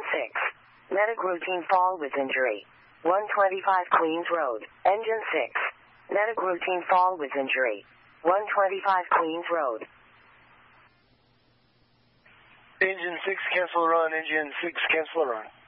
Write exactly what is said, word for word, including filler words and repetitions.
six. Medic routine fall with injury. one twenty-five Queens Road. Engine six. Medic routine fall with injury. one twenty-five Queens Road. Engine six, cancel run. Engine six, cancel run.